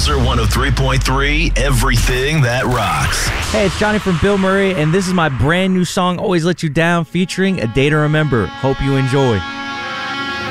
Laser 103.3, everything that rocks. Hey, it's Johnny from Bill Murray, and this is my brand new song, Always Let You Down, featuring A Day to Remember. Hope you enjoy.